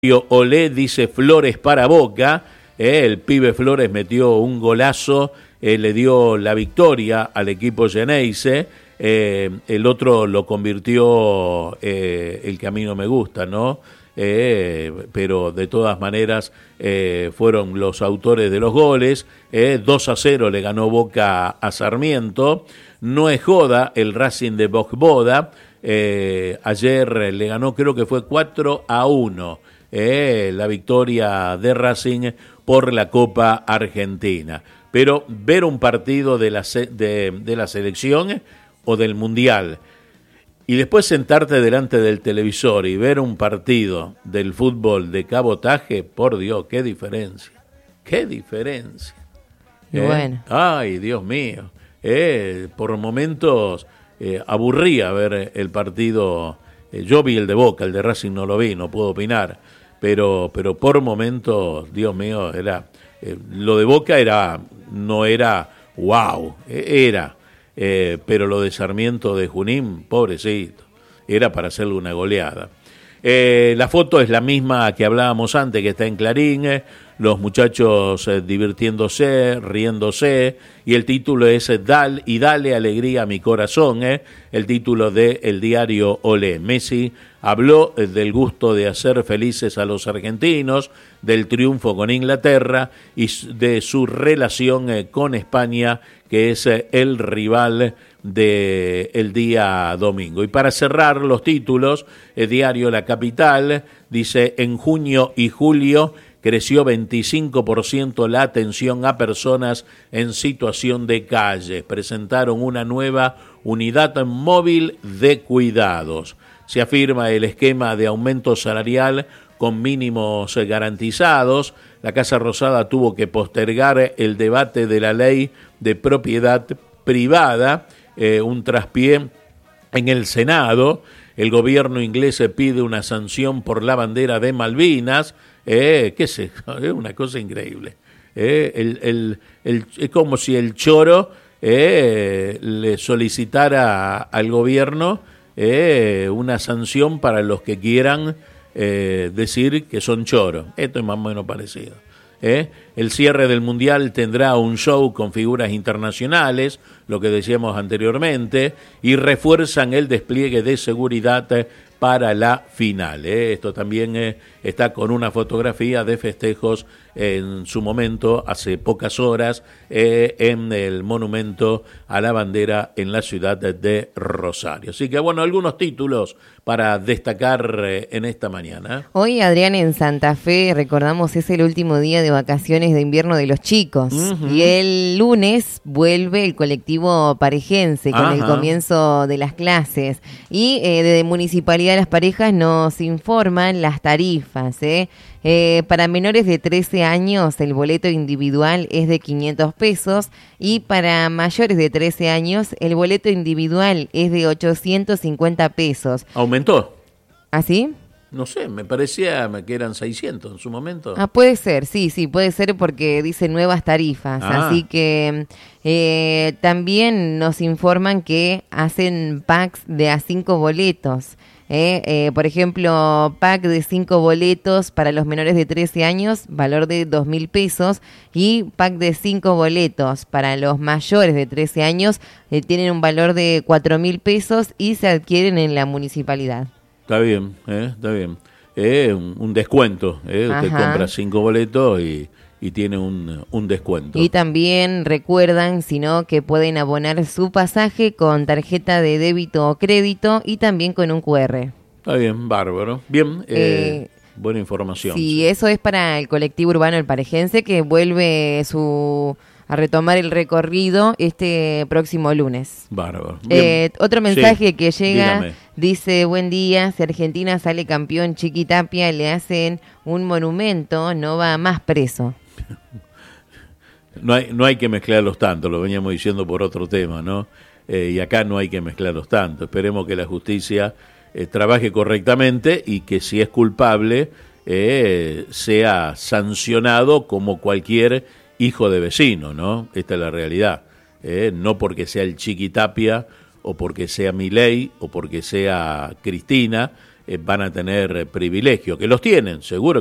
Olé dice Flores para Boca, el pibe Flores metió un golazo, le dio la victoria al equipo Geneise, el otro lo convirtió el que a mí no me gusta, ¿no? Pero de todas maneras fueron los autores de los goles. 2-0 le ganó Boca a Sarmiento. No es joda el Racing de Bogboda, ayer le ganó, creo que fue 4-1, la victoria de Racing por la Copa Argentina. Pero ver un partido de la selección o del Mundial y después sentarte delante del televisor y ver un partido del fútbol de cabotaje, por Dios, qué diferencia. Qué diferencia. Bueno. Ay, Dios mío. Por momentos aburría ver el partido. Yo vi el de Boca, el de Racing no lo vi, no puedo opinar. Pero por momentos, Dios mío, era lo de Boca no era wow, pero lo de Sarmiento de Junín, pobrecito, era para hacerle una goleada. La foto es la misma que hablábamos antes, que está en Clarín, los muchachos divirtiéndose, riéndose, y el título es Dale alegría a mi corazón, el título de el diario Olé. Messi habló del gusto de hacer felices a los argentinos, del triunfo con Inglaterra y de su relación con España, que es el rival del día domingo. Y para cerrar los títulos, el diario La Capital dice: en junio y julio creció 25% la atención a personas en situación de calle. Presentaron una nueva unidad móvil de cuidados. Se afirma el esquema de aumento salarial con mínimos garantizados. La Casa Rosada tuvo que postergar el debate de la ley de propiedad privada, un traspié en el Senado. El gobierno inglés pide una sanción por la bandera de Malvinas. ¿Qué sé? Es una cosa increíble. Es como si el Choro le solicitara al gobierno una sanción para los que quieran decir que son choros. Esto es más o menos parecido. El cierre del Mundial tendrá un show con figuras internacionales, lo que decíamos anteriormente, y refuerzan el despliegue de seguridad para la final. Esto también está con una fotografía de festejos en su momento, hace pocas horas, en el monumento a la bandera en la ciudad de Rosario. Así que bueno, algunos títulos para destacar en esta mañana. Hoy, Adrián, en Santa Fe, recordamos, es el último día de vacaciones de invierno de los chicos. Uh-huh. Y el lunes vuelve el colectivo parejense con el comienzo de las clases. Y de Municipalidad de las Parejas nos informan las tarifas, para menores de 13 años el boleto individual es de 500 pesos y para mayores de 13 años el boleto individual es de 850 pesos. ¿Aumentó? ¿Ah, sí? No sé, me parecía que eran 600 en su momento. Puede ser, sí, puede ser porque dice nuevas tarifas. Así que también nos informan que hacen packs de a 5 boletos. Por ejemplo, pack de 5 boletos para los menores de 13 años, valor de 2.000 pesos, y pack de 5 boletos para los mayores de 13 años, tienen un valor de 4.000 pesos y se adquieren en la municipalidad. Está bien, está bien. Un descuento, usted compra 5 boletos y tiene un descuento. Y también recuerdan, sino que pueden abonar su pasaje con tarjeta de débito o crédito y también con un QR. Está bien, bárbaro. Bien, buena información. Sí, eso es para el colectivo urbano El Parejense, que vuelve a retomar el recorrido este próximo lunes. Bárbaro. Otro mensaje que llega, dígame. Dice: buen día, si Argentina sale campeón, Chiquitapia le hacen un monumento, no va más preso. No hay que mezclarlos tanto, lo veníamos diciendo por otro tema, ¿no? Y acá no hay que mezclarlos tanto. Esperemos que la justicia trabaje correctamente y que si es culpable sea sancionado como cualquier hijo de vecino, ¿no? Esta es la realidad. No porque sea el Chiquitapia o porque sea Milei o porque sea Cristina, van a tener privilegios, que los tienen, seguro